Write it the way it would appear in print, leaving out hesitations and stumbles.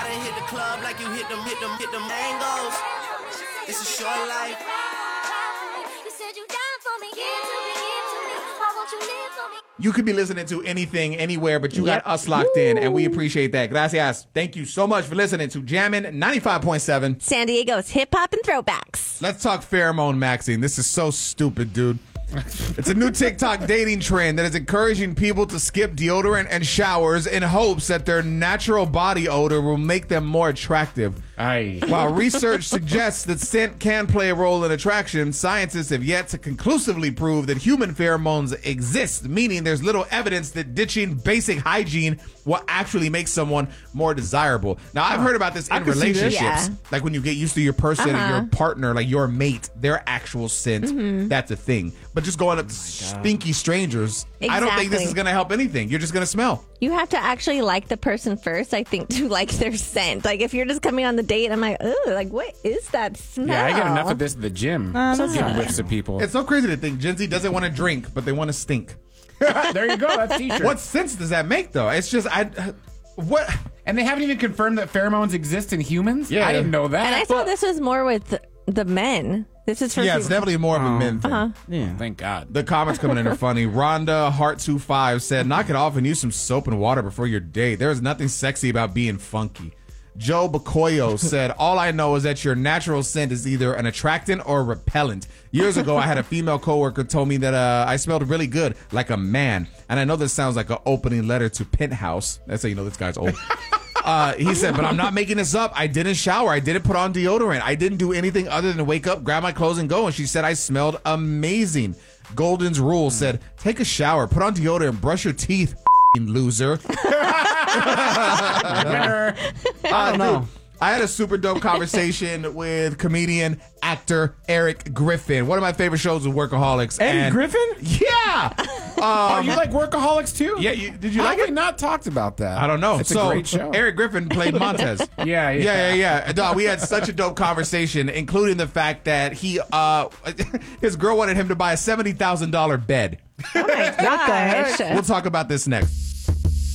I done hit the club like you hit them mangoes. It's a short life. You said you down for me, give to me. Why won't you live for me? You could be listening to anything, anywhere, but you got us locked in, and we appreciate that. Gracias. Thank you so much for listening to Jammin' 95.7. San Diego's hip hop and throwbacks. Let's talk pheromone maxing. This is so stupid, dude. It's a new TikTok dating trend that is encouraging people to skip deodorant and showers in hopes that their natural body odor will make them more attractive. Aye. While research suggests that scent can play a role in attraction, scientists have yet to conclusively prove that human pheromones exist, meaning there's little evidence that ditching basic hygiene will actually make someone more desirable. Now, I've heard about this in could see this. relationships. Yeah. Like when you get used to your person and your partner, like your mate, their actual scent, that's a thing. But just going up to stinky strangers, I don't think this Exactly. is going to help anything. You're just going to smell. You have to actually like the person first, I think, to like their scent. Like if you're just coming on the date, I'm like, ooh, like what is that smell? Yeah, I get enough of this at the gym. Getting whiffs of people. It's so crazy to think Gen Z doesn't want to drink, but they want to stink. There you go. That's t-shirt. What sense does that make, though? It's just, what? And they haven't even confirmed that pheromones exist in humans? Yeah. I didn't know that. And I thought this was more with the men. This is for Yeah, it's people. definitely more of a men thing. Yeah. Thank God. The comments coming in are funny. Rhonda Heart25 said, knock it off and use some soap and water before your date. There is nothing sexy about being funky. Joe Bacoyo said, all I know is that your natural scent is either an attractant or a repellent. Years ago, I had a female coworker told me that I smelled really good, like a man. And I know this sounds like an opening letter to Penthouse. That's how you know this guy's old. He said, but I'm not making this up. I didn't shower. I didn't put on deodorant. I didn't do anything other than wake up, grab my clothes, and go. And she said I smelled amazing. Golden's Rule said, take a shower, put on deodorant, brush your teeth, loser. Winner. I don't know. I had a super dope conversation with comedian, actor Eric Griffin. One of my favorite shows is Workaholics. Eddie Griffin? Yeah. Oh, you like Workaholics too? Yeah, did you How like have it? we not talked about that? I don't know. It's so a great show. Eric Griffin played Montez. Yeah. Dog, we had such a dope conversation, including the fact that he, his girl wanted him to buy a $70,000 bed. Oh my gosh. We'll talk about this next.